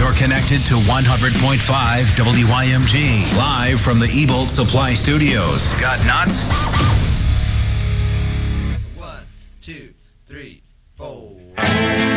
You're connected to 100.5 WYMG, live from the Ebolt Supply Studios. Got nuts? 1, 2, 3, 4.